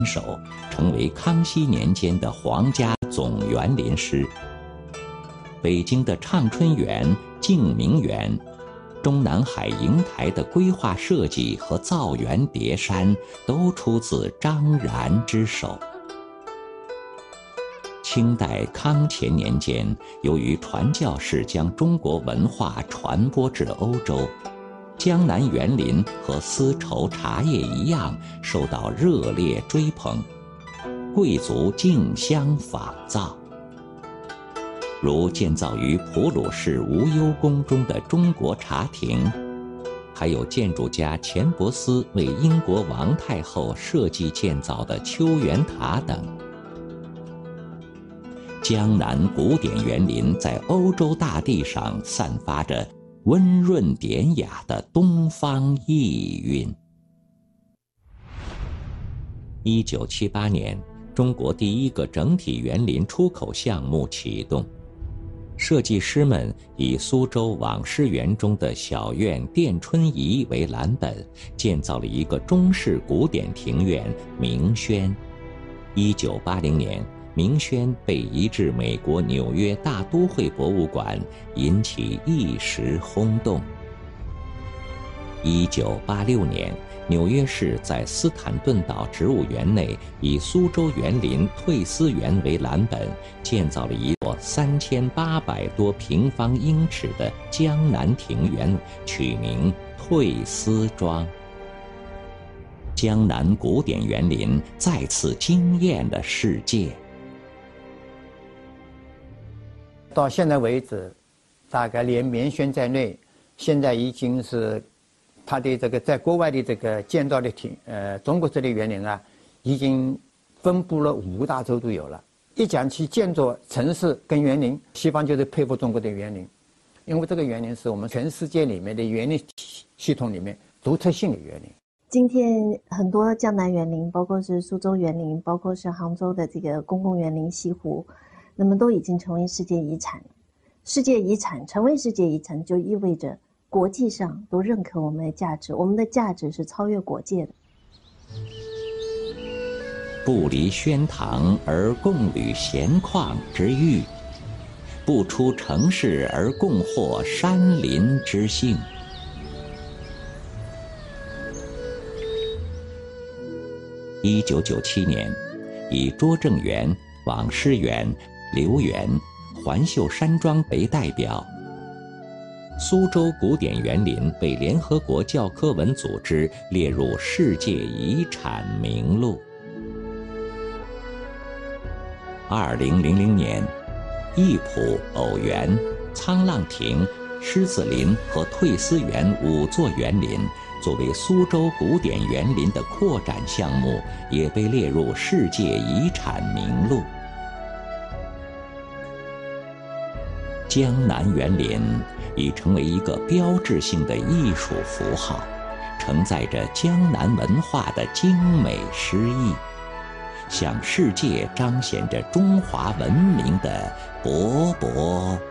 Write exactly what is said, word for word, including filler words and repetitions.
首，成为康熙年间的皇家总园林师。北京的畅春园、静明园，中南海瀛台的规划设计和造园叠山，都出自张然之手。清代康乾年间，由于传教士将中国文化传播至欧洲，江南园林和丝绸茶叶一样受到热烈追捧，贵族竞相仿造。如建造于普鲁士无忧宫中的中国茶亭，还有建筑家钱伯斯为英国王太后设计建造的秋园塔等。江南古典园林在欧洲大地上散发着温润典雅的东方意蕴。一九七八年，中国第一个整体园林出口项目启动，设计师们以苏州网师园中的小院殿春仪为蓝本，建造了一个中式古典庭院明轩。一九八零年，明轩被移至美国纽约大都会博物馆，引起一时轰动。一九八六年，纽约市在斯坦顿岛植物园内以苏州园林退思园为蓝本，建造了一座三千八百多平方英尺的江南庭园，取名退思庄。江南古典园林再次惊艳了世界。 到现在为止，大概连棉轩在内，现在已经是它的这个在国外的这个建造的庭，呃，中国这里园林啊，已经分布了五大洲都有了。一讲起建筑、城市跟园林，西方就是佩服中国的园林，因为这个园林是我们全世界里面的园林系统里面独特性的园林。 今天很多江南园林，包括是苏州园林，包括是杭州的这个公共园林西湖，那么都已经成为世界遗产。世界遗产成为世界遗产，就意味着国际上都认可我们的价值，我们的价值是超越国界的。 不离轩堂而共履闲旷之誉，不出城市而共获山林之幸。一九九七年，以拙政园、网师园、留园、环秀山庄为代表，苏州古典园林被联合国教科文组织列入世界遗产名录。二零零零年，艺圃、偶园、沧浪亭、狮子林和退思园五座园林作为苏州古典园林的扩展项目，也被列入世界遗产名录。江南园林已成为一个标志性的艺术符号，承载着江南文化的精美诗意，向世界彰显着中华文明的勃勃